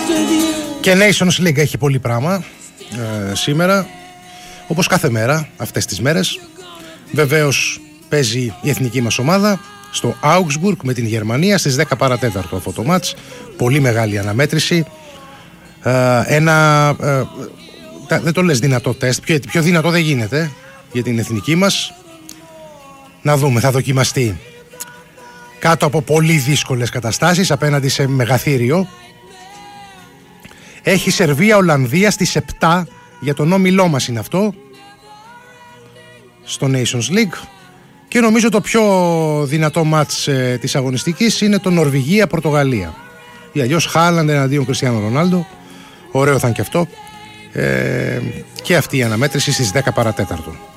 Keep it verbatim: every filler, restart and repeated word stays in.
Και Nations League έχει πολύ πράγμα ε, σήμερα, όπως κάθε μέρα αυτές τις μέρες. Βεβαίως παίζει η εθνική μας ομάδα στο Augsburg με την Γερμανία στις δέκα παρά τέταρτο αυτό το μάτς. Πολύ μεγάλη αναμέτρηση. Ε, ένα, ε, δεν το λες δυνατό τεστ, πιο, πιο δυνατό δεν γίνεται για την εθνική μας. Να δούμε, θα δοκιμαστεί κάτω από πολύ δύσκολες καταστάσεις απέναντι σε μεγαθύριο. Έχει Σερβία-Ολλανδία στις επτά, για τον όμιλό μας είναι αυτό, στο Nations League. Και νομίζω το πιο δυνατό μάτς ε, της αγωνιστικής είναι το Νορβηγία-Πορτογαλία. Ή αλλιώς Χάλαντ εναντίον Κριστιάνο Ρονάλντο. Ωραίο θα είναι και αυτό. Ε, και αυτή η αναμέτρηση στις δέκα παρά τέταρτο.